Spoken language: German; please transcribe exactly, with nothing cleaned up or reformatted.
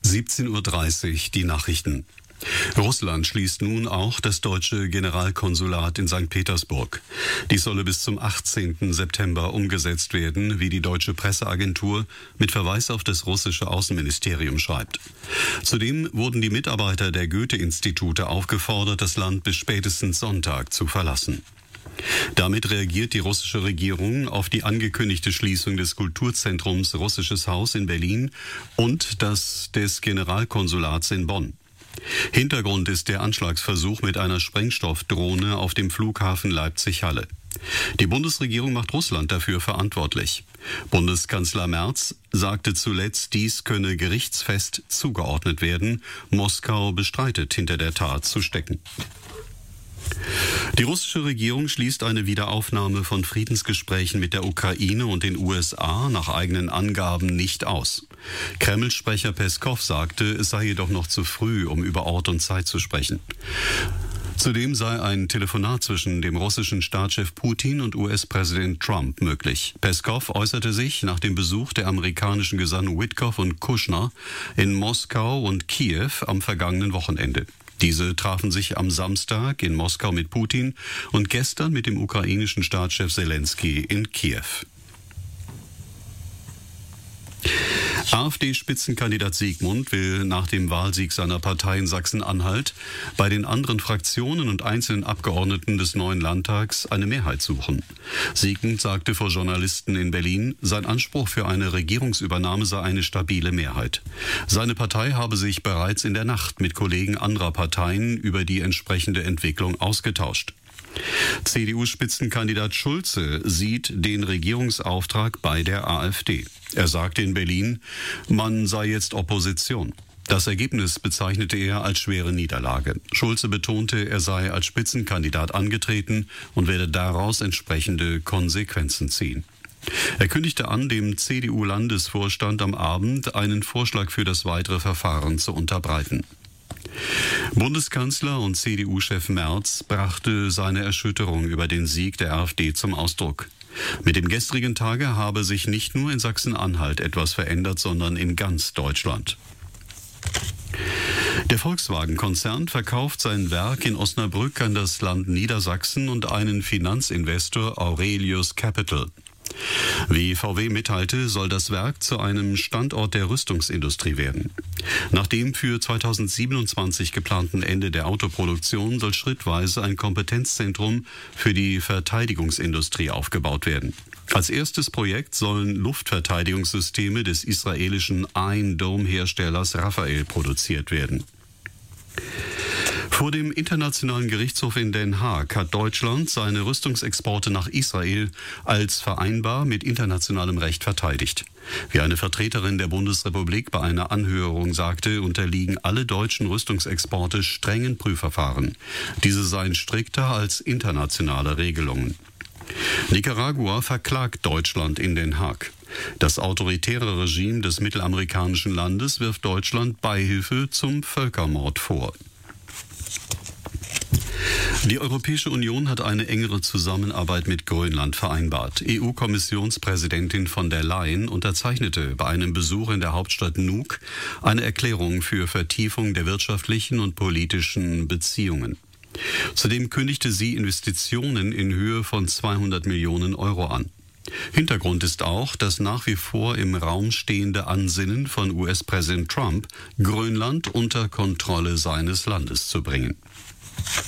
siebzehn Uhr dreißig, die Nachrichten. Russland schließt nun auch das deutsche Generalkonsulat in Sankt Petersburg. Dies solle bis zum achtzehnten September umgesetzt werden, wie die deutsche Presseagentur mit Verweis auf das russische Außenministerium schreibt. Zudem wurden die Mitarbeiter der Goethe-Institute aufgefordert, das Land bis spätestens Sonntag zu verlassen. Damit reagiert die russische Regierung auf die angekündigte Schließung des Kulturzentrums Russisches Haus in Berlin und das des Generalkonsulats in Bonn. Hintergrund ist der Anschlagsversuch mit einer Sprengstoffdrohne auf dem Flughafen Leipzig-Halle. Die Bundesregierung macht Russland dafür verantwortlich. Bundeskanzler Merz sagte zuletzt, dies könne gerichtsfest zugeordnet werden. Moskau bestreitet, hinter der Tat zu stecken. Die russische Regierung schließt eine Wiederaufnahme von Friedensgesprächen mit der Ukraine und den U S A nach eigenen Angaben nicht aus. Kreml-Sprecher Peskow sagte, es sei jedoch noch zu früh, um über Ort und Zeit zu sprechen. Zudem sei ein Telefonat zwischen dem russischen Staatschef Putin und U S-Präsident Trump möglich. Peskow äußerte sich nach dem Besuch der amerikanischen Gesandten Witkoff und Kushner in Moskau und Kiew am vergangenen Wochenende. Diese trafen sich am Samstag in Moskau mit Putin und gestern mit dem ukrainischen Staatschef Selenskyj in Kiew. AfD-Spitzenkandidat Siegmund will nach dem Wahlsieg seiner Partei in Sachsen-Anhalt bei den anderen Fraktionen und einzelnen Abgeordneten des neuen Landtags eine Mehrheit suchen. Siegmund sagte vor Journalisten in Berlin, sein Anspruch für eine Regierungsübernahme sei eine stabile Mehrheit. Seine Partei habe sich bereits in der Nacht mit Kollegen anderer Parteien über die entsprechende Entwicklung ausgetauscht. C D U-Spitzenkandidat Schulze sieht den Regierungsauftrag bei der AfD. Er sagte in Berlin, man sei jetzt Opposition. Das Ergebnis bezeichnete er als schwere Niederlage. Schulze betonte, er sei als Spitzenkandidat angetreten und werde daraus entsprechende Konsequenzen ziehen. Er kündigte an, dem C D U-Landesvorstand am Abend einen Vorschlag für das weitere Verfahren zu unterbreiten. Bundeskanzler und C D U-Chef Merz brachte seine Erschütterung über den Sieg der AfD zum Ausdruck. Mit dem gestrigen Tage habe sich nicht nur in Sachsen-Anhalt etwas verändert, sondern in ganz Deutschland. Der Volkswagen-Konzern verkauft sein Werk in Osnabrück an das Land Niedersachsen und einen Finanzinvestor Aurelius Capital. Wie V W mitteilte, soll das Werk zu einem Standort der Rüstungsindustrie werden. Nach dem für zweitausendsiebenundzwanzig geplanten Ende der Autoproduktion soll schrittweise ein Kompetenzzentrum für die Verteidigungsindustrie aufgebaut werden. Als erstes Projekt sollen Luftverteidigungssysteme des israelischen Iron Dome-Herstellers Rafael produziert werden. Vor dem Internationalen Gerichtshof in Den Haag hat Deutschland seine Rüstungsexporte nach Israel als vereinbar mit internationalem Recht verteidigt. Wie eine Vertreterin der Bundesrepublik bei einer Anhörung sagte, unterliegen alle deutschen Rüstungsexporte strengen Prüfverfahren. Diese seien strikter als internationale Regelungen. Nicaragua verklagt Deutschland in Den Haag. Das autoritäre Regime des mittelamerikanischen Landes wirft Deutschland Beihilfe zum Völkermord vor. Die Europäische Union hat eine engere Zusammenarbeit mit Grönland vereinbart. E U-Kommissionspräsidentin von der Leyen unterzeichnete bei einem Besuch in der Hauptstadt Nuuk eine Erklärung für Vertiefung der wirtschaftlichen und politischen Beziehungen. Zudem kündigte sie Investitionen in Höhe von zweihundert Millionen Euro an. Hintergrund ist auch das nach wie vor im Raum stehende Ansinnen von U S-Präsident Trump, Grönland unter Kontrolle seines Landes zu bringen.